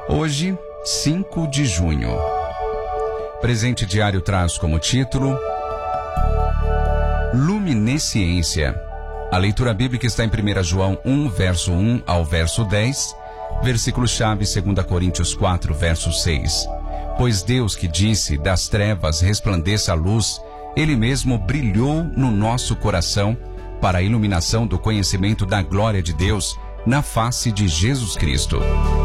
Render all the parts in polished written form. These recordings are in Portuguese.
Hoje, 5 de junho. Presente diário traz como título Luminesciência. A leitura bíblica está em 1 João 1, verso 1 ao verso 10, versículo-chave 2 Coríntios 4, verso 6. Pois Deus que disse, das trevas resplandeça a luz, Ele mesmo brilhou no nosso coração para a iluminação do conhecimento da glória de Deus na face de Jesus Cristo.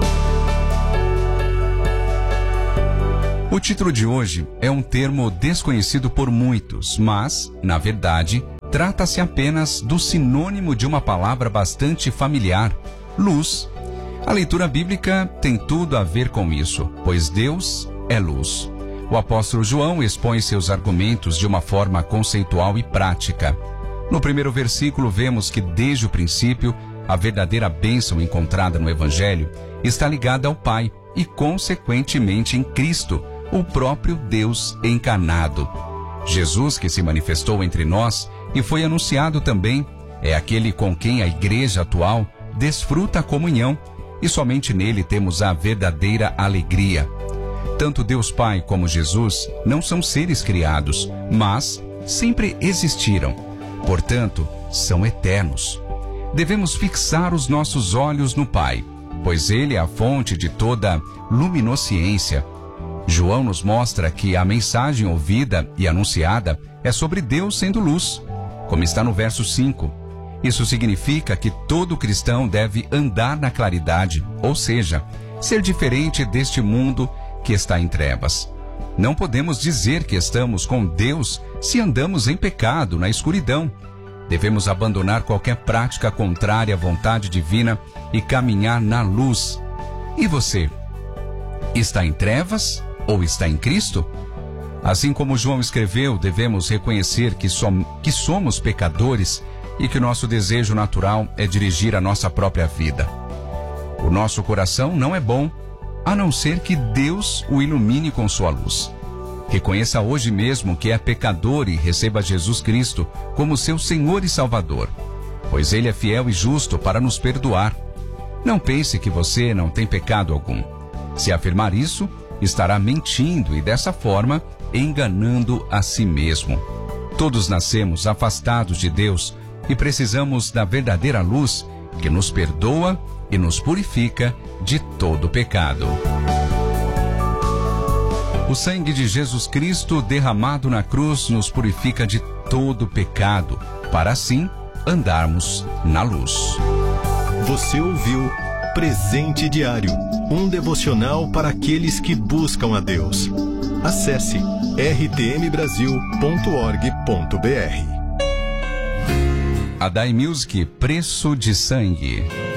O título de hoje é um termo desconhecido por muitos, mas, na verdade, trata-se apenas do sinônimo de uma palavra bastante familiar, luz. A leitura bíblica tem tudo a ver com isso, pois Deus é luz. O apóstolo João expõe seus argumentos de uma forma conceitual e prática. No primeiro versículo vemos que desde o princípio, a verdadeira bênção encontrada no Evangelho está ligada ao Pai e, consequentemente, em Cristo, o próprio Deus encarnado. Jesus, que se manifestou entre nós e foi anunciado também, é aquele com quem a igreja atual desfruta a comunhão, e somente nele temos a verdadeira alegria. Tanto Deus Pai como Jesus não são seres criados, mas sempre existiram. Portanto, são eternos. Devemos fixar os nossos olhos no Pai, pois Ele é a fonte de toda luminosciência. João nos mostra que a mensagem ouvida e anunciada é sobre Deus sendo luz, como está no verso 5. Isso significa que todo cristão deve andar na claridade, ou seja, ser diferente deste mundo que está em trevas. Não podemos dizer que estamos com Deus se andamos em pecado, na escuridão. Devemos abandonar qualquer prática contrária à vontade divina e caminhar na luz. E você? Está em trevas ou está em Cristo? Assim como João escreveu, devemos reconhecer que somos pecadores e que nosso desejo natural é dirigir a nossa própria vida. O nosso coração não é bom, a não ser que Deus o ilumine com sua luz. Reconheça hoje mesmo que é pecador e receba Jesus Cristo como seu Senhor e Salvador, pois Ele é fiel e justo para nos perdoar. Não pense que você não tem pecado algum. Se afirmar isso, estará mentindo e, dessa forma, enganando a si mesmo. Todos nascemos afastados de Deus e precisamos da verdadeira luz que nos perdoa e nos purifica de todo pecado. O sangue de Jesus Cristo derramado na cruz nos purifica de todo pecado, para assim andarmos na luz. Você ouviu Presente Diário, um devocional para aqueles que buscam a Deus. Acesse rtmbrasil.org.br. Adai Music, Preço de Sangue.